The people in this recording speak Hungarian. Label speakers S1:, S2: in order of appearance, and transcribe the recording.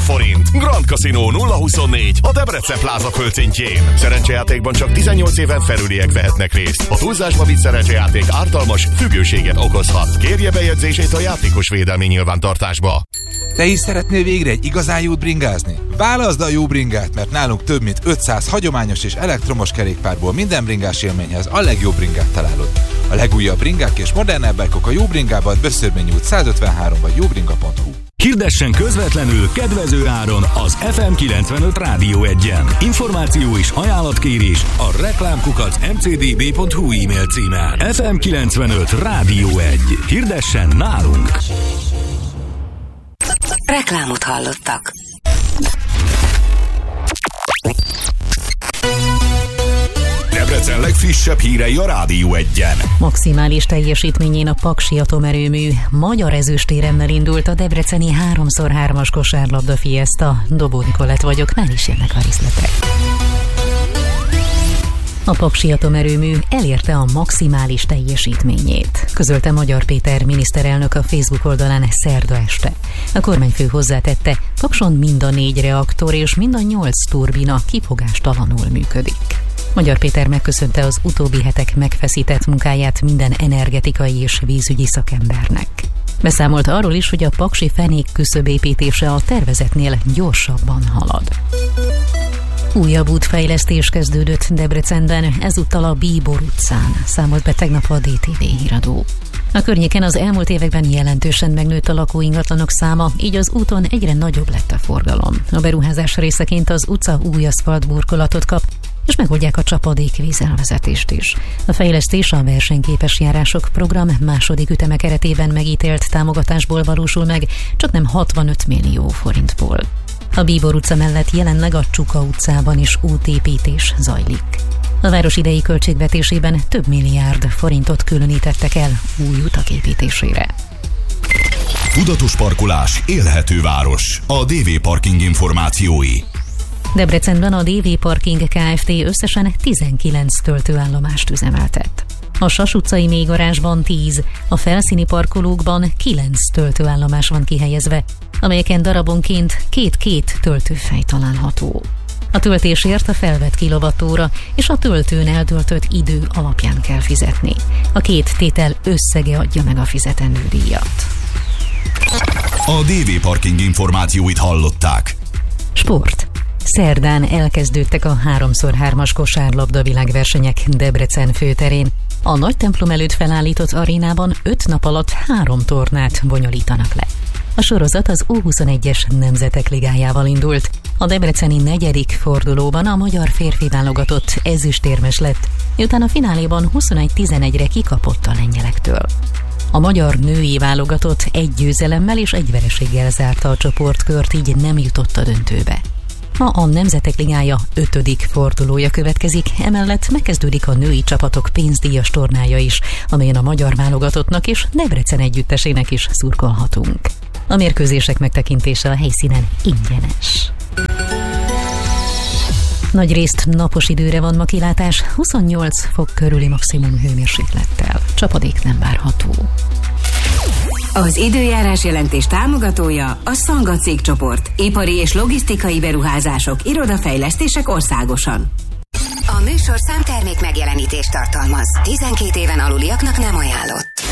S1: forint. Grand Casino 024 a Debrecen Pláza földszintjén. Szerencsejátékban csak 18 éven felüliek vehetnek részt. A túlzásba vitt szerencsejáték ártalmas, függőséget okozhat. Kérje bejegyzését a játékos védelmi nyilvántartásba.
S2: Te is szeretnél végre egy igazán jót bringázni? Válaszd a jó bringát, mert nálunk több mint 500 hagyományos és elektromos kerékpárból minden bringás élményhez a legjobb bringát találod. A legújabb bringák és modernebb bike-ok a Jó Bringában, Böszörmény út 153 vagy jóbringa.hu.
S3: Hirdessen közvetlenül kedvező áron az FM 95 Rádió 1-en. Információ és ajánlatkérés a reklámkukac.mcdb.hu e-mail címen. FM 95 Rádió 1. Hirdessen nálunk!
S4: Reklámot hallottak.
S1: Debrecen legfrissebb hírei a Rádió 1-en.
S5: Maximális teljesítményén a Paksi atomerőmű magyar ezüstéremmel indult a debreceni 3x3-as kosárlabda fiesta. Dobó Nikolett vagyok, már is jönnek a részletek. A Paksi atomerőmű elérte a maximális teljesítményét, közölte Magyar Péter miniszterelnök a Facebook oldalán szerda este. A kormányfő hozzátette, Pakson mind a 4 reaktor és mind a 8 turbina kifogástalanul működik. Magyar Péter megköszönte az utóbbi hetek megfeszített munkáját minden energetikai és vízügyi szakembernek. Beszámolt arról is, hogy a paksi fenék küszöbépítése a tervezetnél gyorsabban halad. Újabb útfejlesztés kezdődött Debrecenben, ezúttal a Bíbor utcán, számolt be tegnap a DTV híradó. A környéken az elmúlt években jelentősen megnőtt a lakóingatlanok száma, így az úton egyre nagyobb lett a forgalom. A beruházás részeként az utca új aszfaltburkolatot kap, és megoldják a csapadékvíz elvezetést is. A fejlesztés a versenyképes járások program második üteme keretében megítélt támogatásból valósul meg, csak nem 65 millió forintból. A Bíbor utca mellett jelenleg a Csuka utcában is útépítés zajlik. A város idei költségvetésében több milliárd forintot különítettek el új utak építésére.
S1: Tudatos parkolás, élhető város. A DV Parking információi.
S5: Debrecenben a DV Parking Kft. Összesen 19 töltőállomást üzemeltet. A Sas utcai mélygarázsban 10, a felszíni parkolókban 9 töltőállomás van kihelyezve, amelyeken darabonként 2 töltőfej található. A töltésért a felvett kilovattóra és a töltőn eltöltött idő alapján kell fizetni. A 2 tétel összege adja meg a fizetendő díjat.
S1: A DV Parking információit hallották.
S5: Sport. Szerdán elkezdődtek a 3x3-as kosárlabda világversenyek Debrecen főterén. A nagy templom előtt felállított arénában 5 nap alatt 3 tornát bonyolítanak le. A sorozat az U21-es Nemzetek Ligájával indult. A debreceni 4. fordulóban a magyar férfi válogatott ezüstérmes lett, miután a fináléban 21-11-re kikapott a lengyelektől. A magyar női válogatott 1 győzelemmel és 1 vereséggel zárta a csoportkört, így nem jutott a döntőbe. Ma a Nemzetek Ligája 5. fordulója következik, emellett megkezdődik a női csapatok pénzdíjas tornája is, amelyen a magyar válogatottnak és Debrecen együttesének is szurkolhatunk. A mérkőzések megtekintése a helyszínen ingyenes. Nagyrészt napos időre van ma kilátás, 28 fok körüli maximum hőmérséklettel. Csapadék nem várható.
S4: Az időjárás jelentés támogatója a Szanga cégcsoport. Ipari és logisztikai beruházások, irodafejlesztések országosan. A műsor számtermék megjelenítést tartalmaz. 12 éven aluliaknak nem ajánlott.